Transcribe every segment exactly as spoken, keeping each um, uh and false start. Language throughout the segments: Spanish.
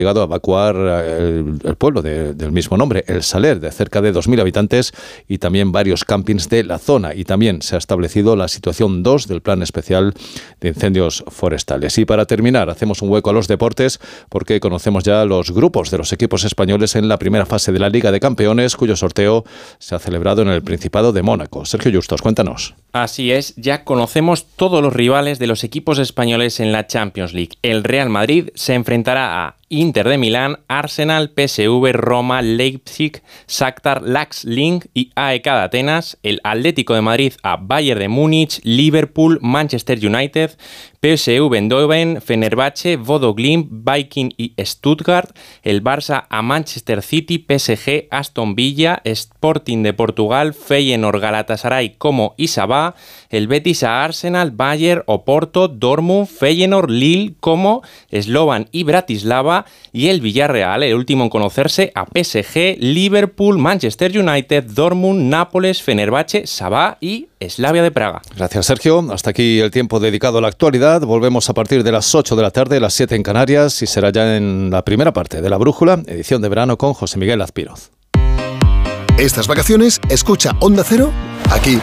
llegado a evacuar el, el pueblo de, del mismo nombre, El Saler, de cerca de dos mil habitantes, y también varios campings de la zona. Y también se ha establecido la situación dos del Plan Especial de Incendios Forestales. Y para terminar, hacemos un hueco a los deportes porque conocemos ya los grupos de los equipos españoles en la primera fase de la Liga de Campeones, cuyo sorteo se ha celebrado en el Principado de Mónaco. Sergio Justos, cuéntanos. Así es, ya conocemos todos los rivales de los equipos españoles en la Champions League. El Real Madrid se enfrentará a Inter de Milán, Arsenal, P S V, Roma, Leipzig, Shakhtar, Lask Linz y A E K de Atenas. El Atlético de Madrid a Bayern de Múnich, Liverpool, Manchester United, P S V Eindhoven, Fenerbahce, Bodo Glimt, Viking y Stuttgart. El Barça a Manchester City, P S G, Aston Villa, Sporting de Portugal, Feyenoord, Galatasaray como y Sabah. El Betis a Arsenal, Bayern, Oporto, Dortmund, Feyenoord, Lille como, Slovan y Bratislava. Y el Villarreal, el último en conocerse, a P S G, Liverpool, Manchester United, Dortmund, Nápoles, Fenerbahce, Sabah y Slavia de Praga. Gracias, Sergio. Hasta aquí el tiempo dedicado a la actualidad. Volvemos a partir de las ocho de la tarde, las siete en Canarias, y será ya en la primera parte de La Brújula, edición de verano con José Miguel Azpiroz. Estas vacaciones, escucha Onda Cero aquí.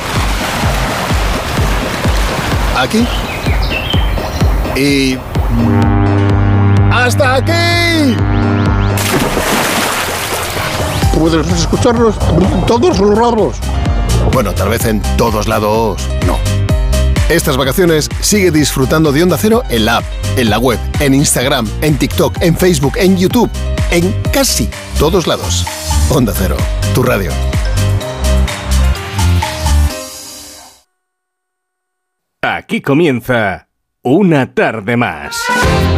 Aquí. Y... ¡hasta aquí! Puedes escucharnos en todos los lados. Bueno, tal vez en todos lados no. Estas vacaciones sigue disfrutando de Onda Cero en la app, en la web, en Instagram, en TikTok, en Facebook, en YouTube, en casi todos lados. Onda Cero, tu radio. Aquí comienza Una Tarde Más.